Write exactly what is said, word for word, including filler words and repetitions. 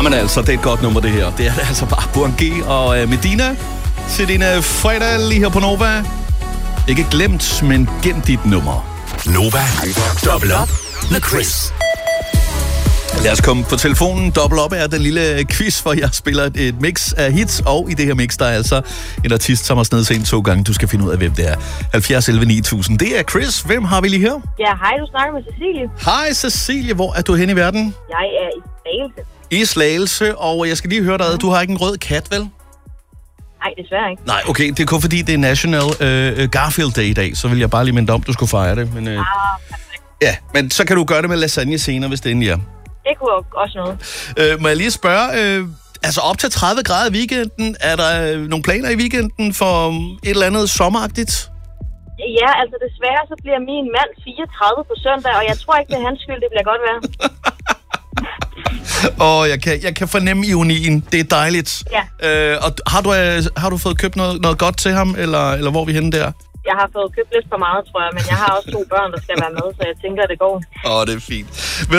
Jamen altså, det er et godt nummer, det her. Det er det altså bare Burhan G og uh, Medina til din uh, fredag lige her på Nova. Ikke glemt, men gem dit nummer. Nova. Dobbelt op med Chris. Lad os komme på telefonen. Dobbelt op er den lille quiz, hvor jeg spiller et, et mix af hits. Og i det her mix, der er altså en artist, som har snedet sig ind to gange. Du skal finde ud af, hvem det er. halvfjerds elleve ni tusind. Det er Chris. Hvem har vi lige her? Ja, hej, du snakker med Cecilie. Hej Cecilie. Hvor er du henne i verden? Jeg er i Slagelse. I Slagelse. Og jeg skal lige høre dig. Du har ikke en rød kat, vel? Nej, desværre ikke. Nej, okay. Det er kun fordi, det er National øh, Garfield Day i dag. Så vil jeg bare lige minde om, du skulle fejre det. Men, øh... Ah, perfekt. Ja, men så kan du gøre det med lasagne senere, hvis det endelig er. Det kunne også noget. Øh, må jeg lige spørge, øh, altså op til tredive grader i weekenden, er der øh, nogle planer i weekenden for et eller andet sommeragtigt? Ja, altså desværre så bliver min mand fireogtredive på søndag, og jeg tror ikke, det er hans skyld, det bliver godt være. Åh, oh, jeg kan, jeg kan fornemme ironien. Det er dejligt. Ja. Øh, og har du, øh, har du fået købt noget, noget godt til ham, eller, eller hvor er vi henne der? Jeg har fået købt lidt for meget, tror jeg, men jeg har også to børn, der skal være med, så jeg tænker, det går. Åh, oh, det er fint.